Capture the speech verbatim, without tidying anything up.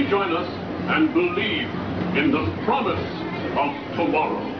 join us and believe in the promise of tomorrow.